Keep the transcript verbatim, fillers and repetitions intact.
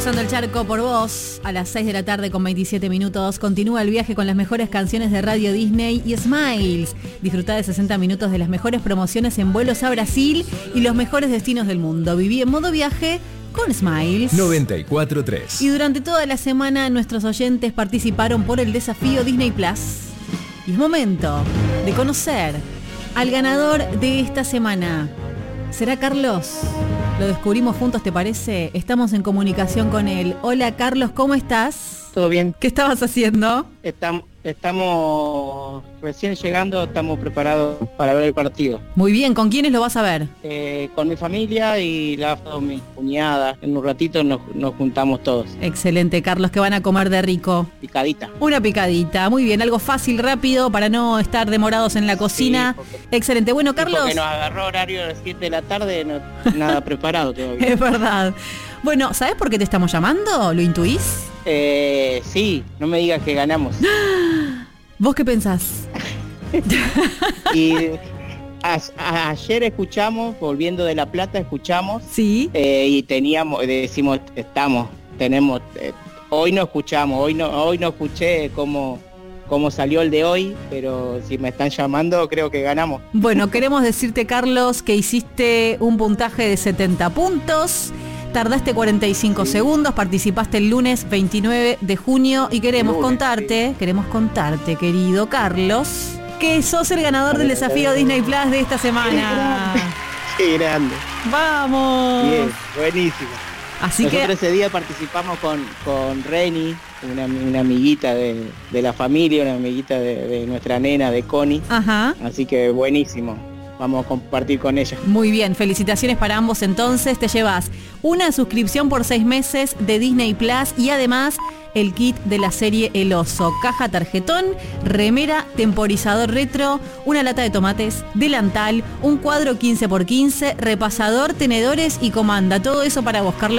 Cruzando el charco por vos, a las seis de la tarde con veintisiete minutos, continúa el viaje con las mejores canciones de Radio Disney y Smiles. Disfrutá de sesenta minutos de las mejores promociones en vuelos a Brasil y los mejores destinos del mundo. Viví en modo viaje con Smiles. noventa y cuatro punto tres. Y durante toda la semana nuestros oyentes participaron por el desafío Disney Plus. Y es momento de conocer al ganador de esta semana. ¿Será Carlos? Lo descubrimos juntos, ¿te parece? Estamos en comunicación con él. Hola Carlos, ¿cómo estás? ¿Todo bien? ¿Qué estabas haciendo? Estamos, estamos recién llegando, estamos preparados para ver el partido. Muy bien, ¿con quiénes lo vas a ver? Eh, con mi familia y la con mi cuñada. En un ratito nos, nos juntamos todos. Excelente, Carlos, ¿qué van a comer de rico? Picadita. Una picadita, muy bien, algo fácil, rápido, para no estar demorados en la cocina. Sí, porque, excelente, bueno, Carlos... Porque nos agarró horario a las siete de la tarde, no, nada preparado todavía. Es verdad. Bueno, ¿sabes por qué te estamos llamando? ¿Lo intuís? Eh, sí, no me digas que ganamos. ¿Vos qué pensás? y a, a, ayer escuchamos, volviendo de La Plata, escuchamos. Sí. Eh, y teníamos, decimos, estamos, tenemos, eh, hoy no escuchamos, hoy no, hoy no escuché cómo, cómo salió el de hoy, pero si me están llamando creo que ganamos. Bueno, queremos decirte, Carlos, que hiciste un puntaje de setenta puntos. Tardaste cuarenta y cinco sí. segundos, participaste el lunes veintinueve de junio y queremos lunes, contarte, sí. queremos contarte, querido Carlos, que sos el ganador del desafío Disney Plus de esta semana. Qué grande. Qué grande. ¡Vamos! Bien, buenísimo. Así Nosotros que ese día participamos con, con Reni, una, una amiguita de, de la familia, una amiguita de, de nuestra nena, de Connie. Ajá. Así que buenísimo. Vamos a compartir con ella. Muy bien, felicitaciones para ambos entonces. Te llevas una suscripción por seis meses de Disney Plus y además el kit de la serie El Oso. Caja tarjetón, remera, temporizador retro, una lata de tomates, delantal, un cuadro quince por quince, repasador, tenedores y comanda. Todo eso para vos, Carlos.